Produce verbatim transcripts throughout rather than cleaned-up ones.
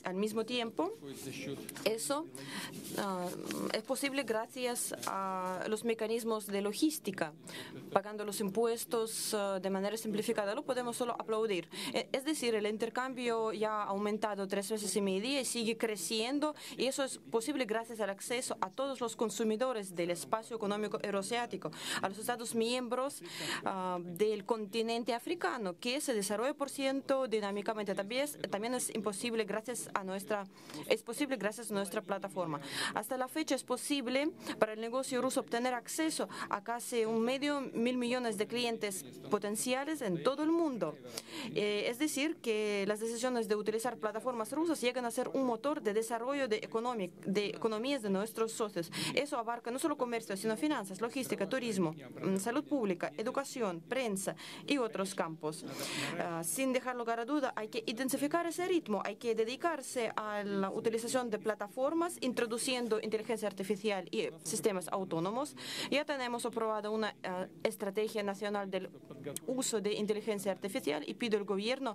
al mismo tiempo, eso uh, es posible gracias a los mecanismos de logística, pagando los impuestos uh, de manera simplificada. Lo podemos solo aplaudir. Es decir, el intercambio ya ha aumentado tres veces y media y sigue creciendo, y eso es posible gracias al acceso a todos los consumidores del espacio económico euroasiático, a los Estados miembros uh, del continente africano, que se desarrolla por ciento dinámicamente. También es, también es imposible gracias a nuestra, es posible gracias a nuestra plataforma. Hasta la fecha es posible para el negocio ruso obtener acceso a casi un medio mil millones de clientes potenciales en todo el mundo. Eh, es decir, que las decisiones de utilizar plataformas rusas llegan a ser un motor de desarrollo de, economic, de economías de nuestros socios. Eso abarca no solo comercio, sino finanzas, logística, turismo, salud pública, educación, prensa y otros campos. Uh, sin dejar lugar a duda, hay que intensificar ese ritmo, hay que dedicarse a la utilización de plataformas, introduciendo inteligencia artificial y sistemas autónomos. Ya tenemos aprobada una uh, estrategia nacional del uso de inteligencia artificial y pido al gobierno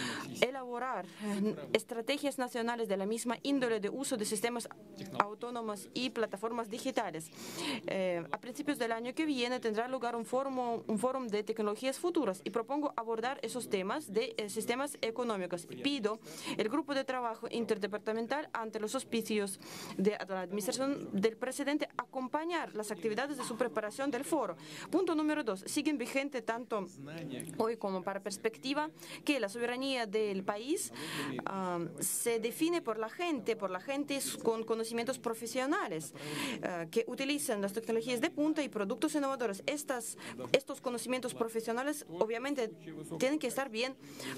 elaborar uh, estrategias nacionales de la misma índole de uso de sistemas autónomos y plataformas digitales. Eh, a principios del año que viene tendrá lugar un foro, un foro de tecnologías futuras y propongo abordar esos temas de eh, sistemas económicos. Pido el grupo de trabajo interdepartamental ante los auspicios de la administración del presidente acompañar las actividades de su preparación del foro. Punto número dos. Siguen vigente tanto hoy como para perspectiva que la soberanía del país uh, se define por la gente, por la gente con conocimientos profesionales uh, que utilizan las tecnologías de punta y productos innovadores. Estas, estos conocimientos profesionales obviamente tienen que estar bien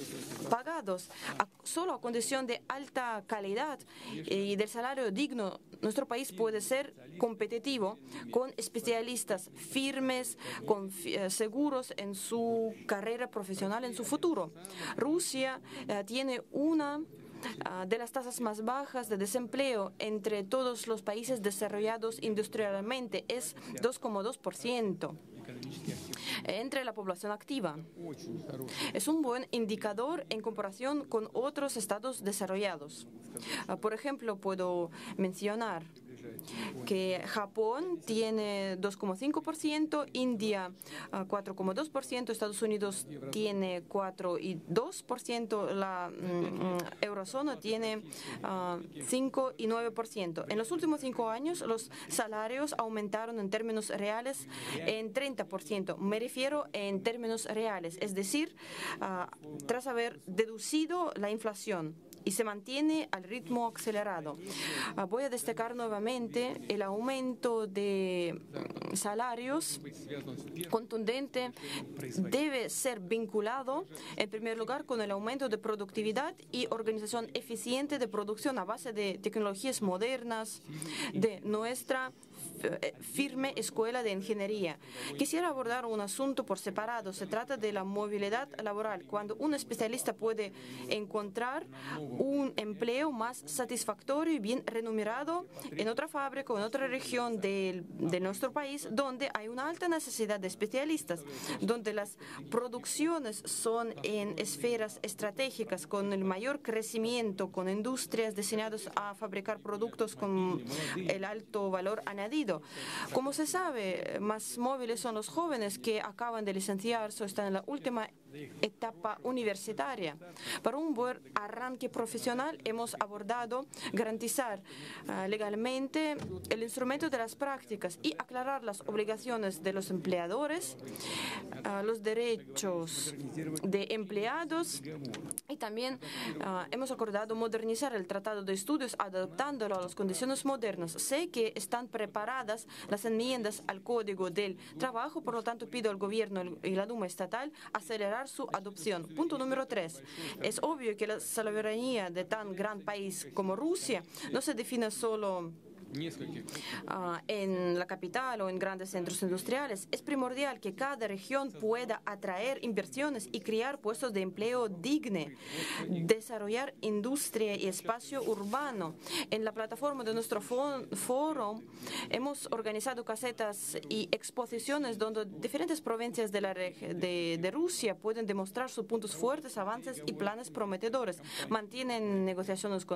pagados. A, solo a condición de alta calidad y del salario digno, nuestro país puede ser competitivo con especialistas firmes, con, uh, seguros en su carrera profesional, en su futuro. Rusia uh, tiene una de las tasas más bajas de desempleo entre todos los países desarrollados industrialmente, es dos coma dos por ciento entre la población activa. Es un buen indicador en comparación con otros estados desarrollados. Por ejemplo, puedo mencionar que Japón tiene dos coma cinco por ciento, India cuatro coma dos por ciento, Estados Unidos tiene cuatro coma dos por ciento, la um, eurozona tiene uh, cinco coma nueve por ciento. En los últimos cinco años los salarios aumentaron en términos reales en treinta por ciento. Me refiero en términos reales, es decir, uh, tras haber deducido la inflación, y se mantiene al ritmo acelerado. Uh, voy a destacar nuevamente el aumento de salarios contundente debe ser vinculado en primer lugar con el aumento de productividad y organización eficiente de producción a base de tecnologías modernas de nuestra firme escuela de ingeniería. Quisiera abordar un asunto por separado. Se trata de la movilidad laboral, cuando un especialista puede encontrar un empleo más satisfactorio y bien remunerado en otra fábrica o en otra región de, de nuestro país donde hay una alta necesidad de especialistas, donde las producciones son en esferas estratégicas con el mayor crecimiento, con industrias destinadas a fabricar productos con el alto valor añadido. Como se sabe, más móviles son los jóvenes que acaban de licenciarse o están en la última etapa universitaria. Para un buen arranque profesional hemos abordado garantizar uh, legalmente el instrumento de las prácticas y aclarar las obligaciones de los empleadores, uh, los derechos de empleados, y también uh, hemos acordado modernizar el tratado de estudios adaptándolo a las condiciones modernas. Sé que están preparadas las enmiendas al Código del Trabajo, por lo tanto pido al Gobierno y la Duma estatal acelerar su adopción. Punto número tres. Es obvio que la soberanía de tan gran país como Rusia no se define solo Uh, en la capital o en grandes centros industriales. Es primordial que cada región pueda atraer inversiones y crear puestos de empleo dignos, desarrollar industria y espacio urbano. En la plataforma de nuestro foro hemos organizado casetas y exposiciones donde diferentes provincias de, la de, de Rusia pueden demostrar sus puntos fuertes, avances y planes prometedores. Mantienen negociaciones con